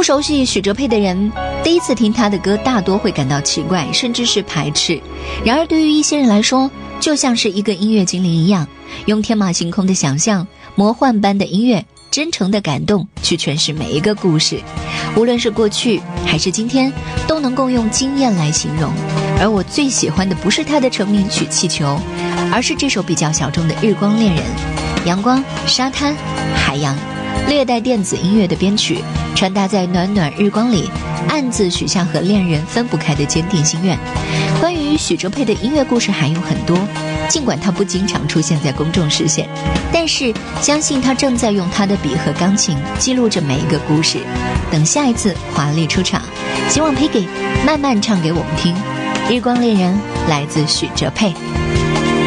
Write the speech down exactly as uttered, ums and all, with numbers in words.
不熟悉许哲佩的人，第一次听他的歌大多会感到奇怪，甚至是排斥。然而对于一些人来说，就像是一个音乐精灵一样，用天马行空的想象，魔幻般的音乐，真诚的感动去诠释每一个故事。无论是过去还是今天，都能够用惊艳来形容。而我最喜欢的不是他的成名曲《气球》，而是这首比较小众的《日光恋人》。阳光、沙滩、海洋，略带电子音乐的编曲传达在暖暖日光里，暗自许下和恋人分不开的坚定心愿。关于许哲佩的音乐故事还有很多，尽管他不经常出现在公众视线，但是相信他正在用他的笔和钢琴记录着每一个故事。等下一次华丽出场，希望 Peggy 慢慢唱给我们听。日光恋人来自许哲佩。